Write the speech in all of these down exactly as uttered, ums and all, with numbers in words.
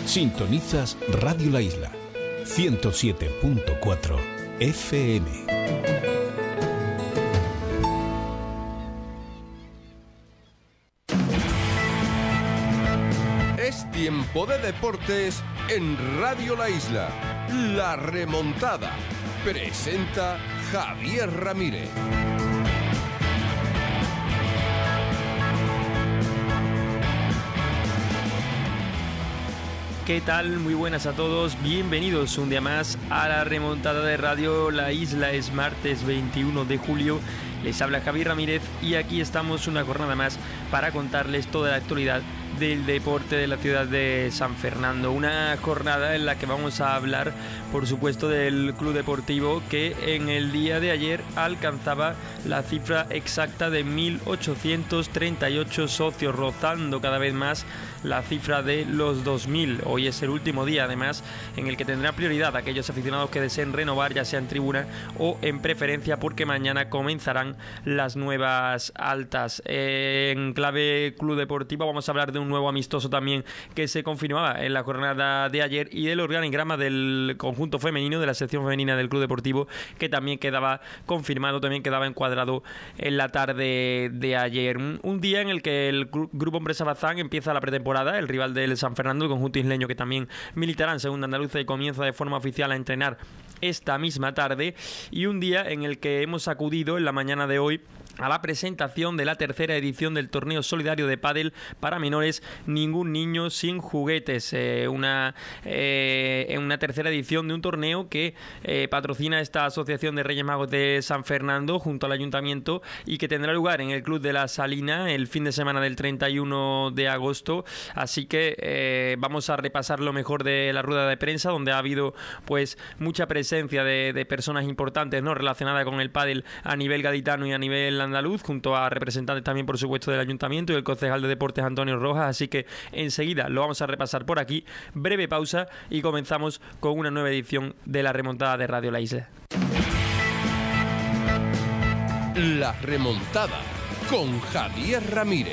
Sintonizas Radio La Isla, ciento siete punto cuatro F M. Es tiempo de deportes en Radio La Isla. La remontada. Presenta Javier Ramírez. ¿Qué tal? Muy buenas a todos, bienvenidos un día más a la remontada de Radio La Isla. Es martes veintiuno de julio, les habla Javier Ramírez y aquí estamos una jornada más para contarles toda la actualidad del deporte de la ciudad de San Fernando. Una jornada en la que vamos a hablar, por supuesto, del club deportivo que en el día de ayer alcanzaba la cifra exacta de mil ochocientos treinta y ocho socios, rozando cada vez más la cifra de los dos mil. Hoy es el último día, además, en el que tendrán prioridad aquellos aficionados que deseen renovar, ya sea en tribuna o en preferencia, porque mañana comenzarán las nuevas altas. En clave club deportivo vamos a hablar de un nuevo amistoso también que se confirmaba en la jornada de ayer y del organigrama del conjunto femenino, de la sección femenina del club deportivo, que también quedaba confirmado, también quedaba encuadrado en la tarde de ayer. Un, un día en el que el Grupo Empresa Bazán empieza la pretemporada, el rival del San Fernando, el conjunto isleño, que también militará en segunda andaluza y comienza de forma oficial a entrenar esta misma tarde, y un día en el que hemos acudido en la mañana de hoy a la presentación de la tercera edición del torneo solidario de pádel para menores Ningún Niño Sin Juguetes, eh, una, eh, una tercera edición de un torneo que eh, patrocina esta Asociación de Reyes Magos de San Fernando junto al Ayuntamiento y que tendrá lugar en el Club de la Salina el fin de semana del treinta y uno de agosto. Así que eh, vamos a repasar lo mejor de la rueda de prensa, donde ha habido pues mucha presencia de, de personas importantes, ¿no?, relacionadas con el pádel a nivel gaditano y a nivel andaluz, junto a representantes también, por supuesto, del Ayuntamiento y el concejal de Deportes Antonio Rojas. Así que enseguida lo vamos a repasar por aquí. Breve pausa y comenzamos con una nueva edición de la remontada de Radio La Isla. La remontada con Javier Ramírez.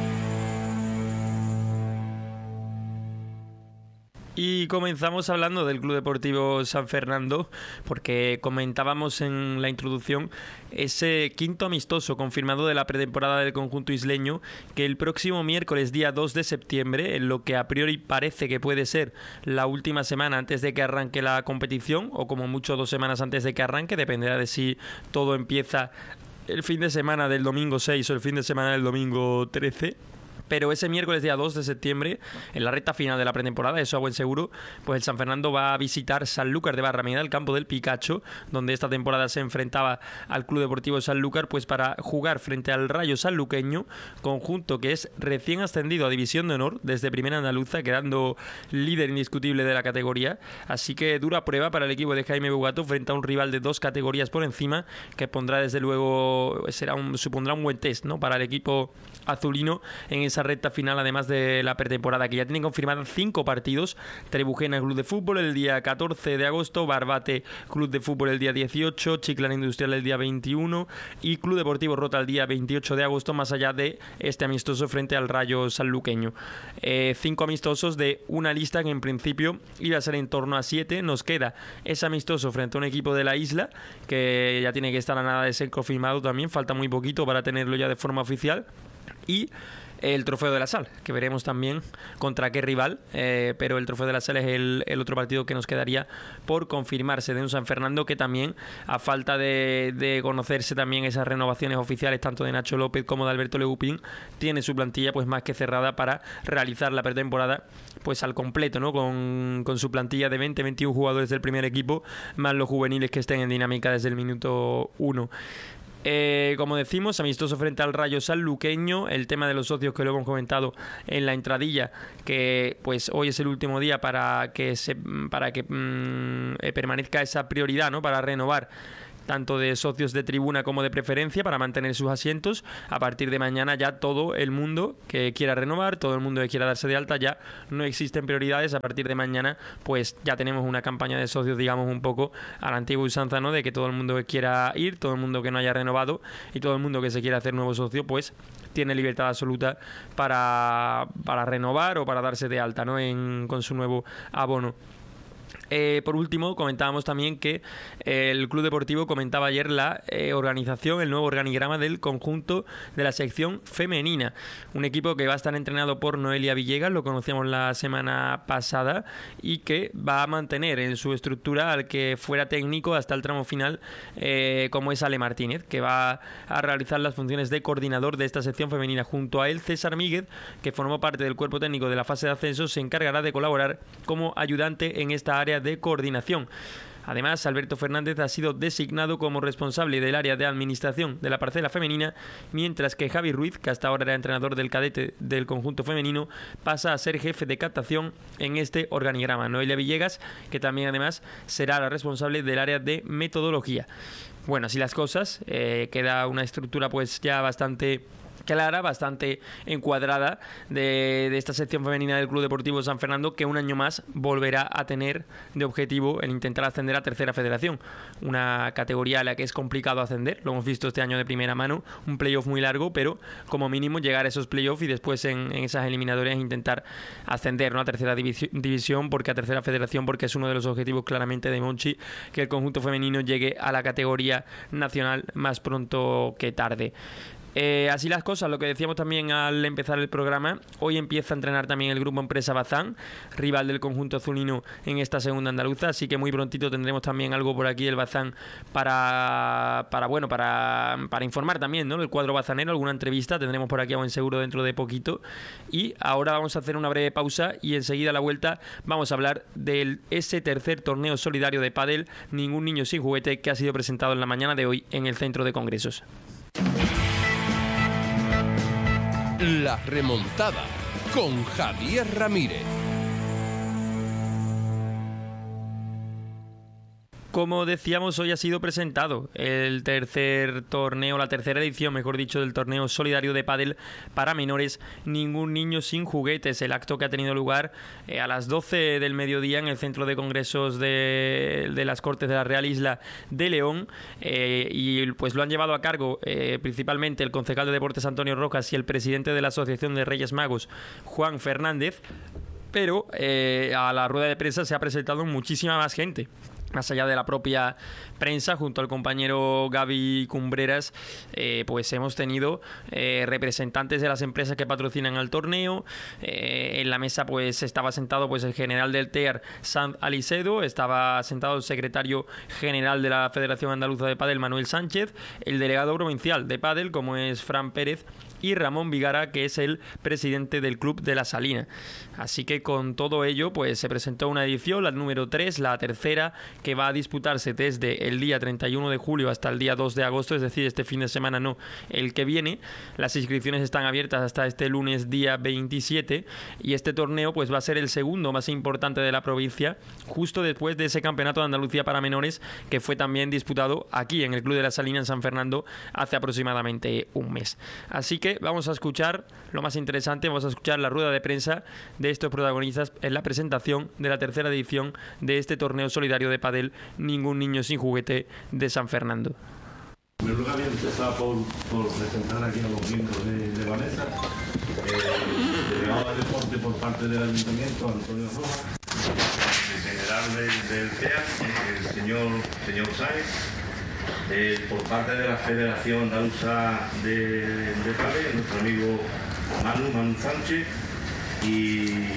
Y comenzamos hablando del Club Deportivo San Fernando, porque comentábamos en la introducción ese quinto amistoso confirmado de la pretemporada del conjunto isleño, que el próximo miércoles día dos de septiembre, en lo que a priori parece que puede ser la última semana antes de que arranque la competición, o como mucho dos semanas antes de que arranque, dependerá de si todo empieza el fin de semana del domingo seis o el fin de semana del domingo trece. Pero ese miércoles día dos de septiembre, en la recta final de la pretemporada, eso a buen seguro, pues el San Fernando va a visitar Sanlúcar de Barrameda, el campo del Picacho, donde esta temporada se enfrentaba al Club Deportivo Sanlúcar, pues para jugar frente al Rayo Sanluqueño, conjunto que es recién ascendido a División de Honor desde Primera Andaluza, quedando líder indiscutible de la categoría. Así que dura prueba para el equipo de Jaime Bugato frente a un rival de dos categorías por encima, que pondrá desde luego, será un, supondrá un buen test, ¿no?, para el equipo azulino en esa recta final, además de la pretemporada, que ya tienen confirmadas cinco partidos: Trebujena Club de Fútbol el día catorce de agosto, Barbate Club de Fútbol el día dieciocho, Chiclana Industrial el día veintiuno y Club Deportivo Rota el día veintiocho de agosto, más allá de este amistoso frente al Rayo Sanluqueño. Eh, cinco amistosos de una lista que en principio iba a ser en torno a siete. Nos queda ese amistoso frente a un equipo de la isla, que ya tiene que estar a nada de ser confirmado también, falta muy poquito para tenerlo ya de forma oficial, y el Trofeo de la Sal, que veremos también contra qué rival, eh, pero el Trofeo de la Sal es el, el otro partido que nos quedaría por confirmarse, de un San Fernando que también, a falta de, de conocerse también esas renovaciones oficiales tanto de Nacho López como de Alberto Legupín, tiene su plantilla pues más que cerrada para realizar la pretemporada pues al completo, ¿no?, con, con su plantilla de veinte veintiún jugadores del primer equipo, más los juveniles que estén en dinámica desde el minuto uno. Eh, como decimos, amistoso frente al Rayo Sanluqueño. El tema de los socios, que lo hemos comentado en la entradilla, que pues hoy es el último día para que se para que mmm, eh, permanezca esa prioridad, ¿no?, para renovar, tanto de socios de tribuna como de preferencia, para mantener sus asientos. A partir de mañana ya todo el mundo que quiera renovar, todo el mundo que quiera darse de alta, ya no existen prioridades. A partir de mañana pues ya tenemos una campaña de socios, digamos, un poco a la antigua usanza, ¿no?, de que todo el mundo que quiera ir, todo el mundo que no haya renovado y todo el mundo que se quiera hacer nuevo socio, pues tiene libertad absoluta para, para renovar o para darse de alta, ¿no?, en, con su nuevo abono. Eh, por último, comentábamos también que eh, el Club Deportivo comentaba ayer la eh, organización, el nuevo organigrama del conjunto de la sección femenina. Un equipo que va a estar entrenado por Noelia Villegas, lo conocíamos la semana pasada, y que va a mantener en su estructura al que fuera técnico hasta el tramo final, eh, como es Ale Martínez, que va a realizar las funciones de coordinador de esta sección femenina. Junto a él, César Míguez, que formó parte del cuerpo técnico de la fase de ascenso, se encargará de colaborar como ayudante en esta área de coordinación. Además, Alberto Fernández ha sido designado como responsable del área de administración de la parcela femenina, mientras que Javi Ruiz, que hasta ahora era entrenador del cadete del conjunto femenino, pasa a ser jefe de captación en este organigrama. Noelia Villegas, que también además será la responsable del área de metodología. Bueno, así las cosas, eh, queda una estructura pues ya bastante clara, bastante encuadrada de, de esta sección femenina del Club Deportivo San Fernando, que un año más volverá a tener de objetivo el intentar ascender a Tercera Federación, una categoría a la que es complicado ascender. Lo hemos visto este año de primera mano, un playoff muy largo, pero como mínimo llegar a esos playoffs y después en, en esas eliminatorias intentar ascender, ¿no?, a Tercera División, porque a Tercera Federación, porque es uno de los objetivos claramente de Monchi, que el conjunto femenino llegue a la categoría nacional más pronto que tarde. Eh, así las cosas, lo que decíamos también al empezar el programa, hoy empieza a entrenar también el grupo Empresa Bazán, rival del conjunto azulino en esta segunda andaluza, así que muy prontito tendremos también algo por aquí del Bazán para, para bueno, para, para informar también, ¿no?, del cuadro bazanero, alguna entrevista tendremos por aquí a buen seguro dentro de poquito. Y ahora vamos a hacer una breve pausa y enseguida a la vuelta vamos a hablar de ese tercer torneo solidario de pádel Ningún Niño Sin Juguete, que ha sido presentado en la mañana de hoy en el Centro de Congresos. La remontada con Javier Ramírez. Como decíamos, hoy ha sido presentado el tercer torneo, la tercera edición, mejor dicho, del torneo solidario de pádel para menores Ningún Niño Sin Juguetes. El acto que ha tenido lugar eh, a las doce del mediodía en el Centro de Congresos de, de las Cortes de la Real Isla de León, eh, y pues lo han llevado a cargo eh, principalmente el concejal de Deportes Antonio Rojas y el presidente de la Asociación de Reyes Magos, Juan Fernández, pero eh, a la rueda de prensa se ha presentado muchísima más gente. Más allá de la propia prensa, junto al compañero Gaby Cumbreras, eh, pues hemos tenido eh, representantes de las empresas que patrocinan al torneo. Eh, en la mesa pues estaba sentado pues el general del T E A R, Sanz Alicedo, estaba sentado el secretario general de la Federación Andaluza de Pádel, Manuel Sánchez, el delegado provincial de Pádel, como es Fran Pérez, y Ramón Vigara, que es el presidente del Club de La Salina. Así que con todo ello pues se presentó una edición, la número tres, la tercera, que va a disputarse desde el día treinta y uno de julio hasta el día dos de agosto, es decir, este fin de semana, no el que viene. Las inscripciones están abiertas hasta este lunes día veintisiete, y este torneo pues va a ser el segundo más importante de la provincia, justo después de ese campeonato de Andalucía para menores que fue también disputado aquí en el Club de La Salina en San Fernando hace aproximadamente un mes. Así que vamos a escuchar lo más interesante, vamos a escuchar la rueda de prensa de estos protagonistas en la presentación de la tercera edición de este torneo solidario de pádel Ningún Niño Sin Juguete de San Fernando. En primer lugar, voy a empezar por, por presentar aquí a los miembros de, de la mesa. El delegado de deporte por parte del Ayuntamiento, Antonio Rojas, el general del, del T E A R, el señor, señor Sáenz, eh, por parte de la Federación Andaluza de, de Pádel, nuestro amigo Manu, Manu Sánchez, y,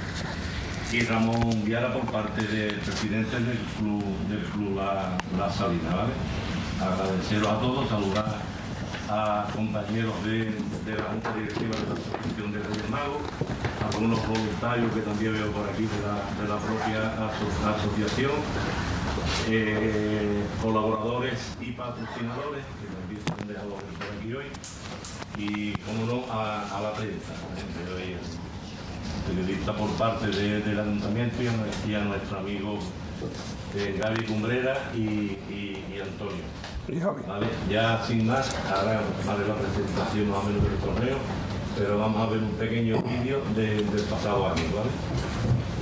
y Ramón Viara por parte del presidente del club, del club La, La Salina, ¿vale? Agradeceros a todos, saludar a compañeros de, de la Junta Directiva de la Asociación de Reyes Magos, a algunos voluntarios que también veo por aquí de la, de la propia aso, asociación, eh, colaboradores y patrocinadores, que también se han dejado por aquí hoy, y, como no, a, a la prensa, ¿eh? Periodista por parte de, del Ayuntamiento y a, y a nuestro amigo eh, Gaby Cumbrera y, y, y Antonio. Y Javi. ¿Vale? Ya sin más, ahora haré la presentación más o menos del torneo, pero vamos a ver un pequeño vídeo de, del pasado año, ¿vale?